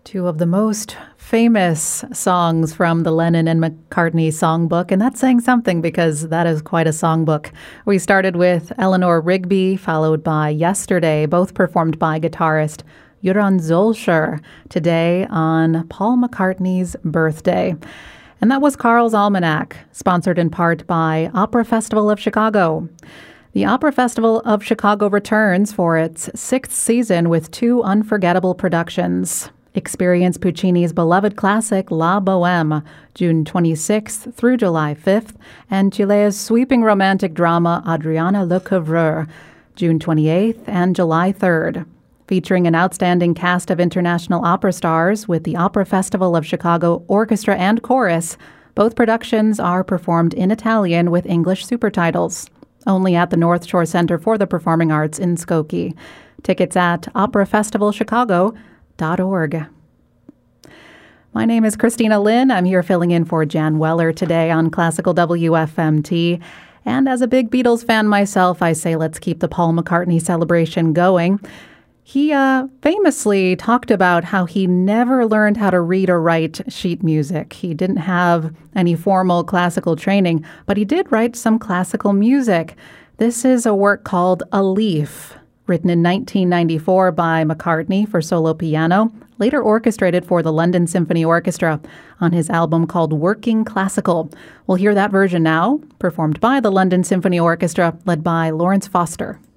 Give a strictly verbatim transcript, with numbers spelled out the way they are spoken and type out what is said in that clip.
Two of the most famous songs from the Lennon and McCartney songbook, and that's saying something because that is quite a songbook. We started with Eleanor Rigby, followed by Yesterday, both performed by guitarist Göran Zolscher, today on Paul McCartney's birthday. And that was Carl's Almanac, sponsored in part by Opera Festival of Chicago. The Opera Festival of Chicago returns for its sixth season with two unforgettable productions. Experience Puccini's beloved classic La Bohème, June twenty-sixth through July fifth, and Chile's sweeping romantic drama Adriana Lecouvreur, June twenty-eighth and July third. Featuring an outstanding cast of international opera stars with the Opera Festival of Chicago Orchestra and Chorus, both productions are performed in Italian with English supertitles. Only at the North Shore Center for the Performing Arts in Skokie. Tickets at opera festival chicago dot org. My name is Christina Lynn. I'm here filling in for Jan Weller today on Classical W F M T. And as a big Beatles fan myself, I say let's keep the Paul McCartney celebration going. He uh, famously talked about how he never learned how to read or write sheet music. He didn't have any formal classical training, but he did write some classical music. This is a work called A Leaf, written in nineteen ninety-four by McCartney for solo piano, later orchestrated for the London Symphony Orchestra on his album called Working Classical. We'll hear that version now, performed by the London Symphony Orchestra, led by Lawrence Foster.